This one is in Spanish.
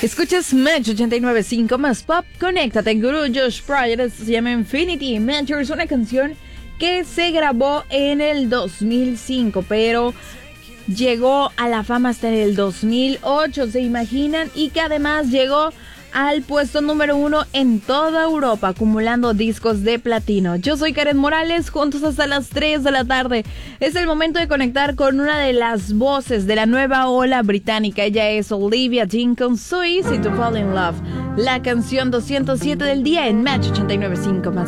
Escuchas Match 89.5 más pop. Conéctate, Guru Josh Pryor. Se llama Infinity Matchers, una canción que se grabó en el 2005, pero llegó a la fama hasta en el 2008, ¿se imaginan? Y que además llegó al puesto número 1 en toda Europa, acumulando discos de platino. Yo soy Karen Morales, juntos hasta las 3 de la tarde. Es el momento de conectar con una de las voces de la nueva ola británica. Ella es Olivia Dean con So Easy to Fall in Love, la canción 207 del día en Match 89.5 más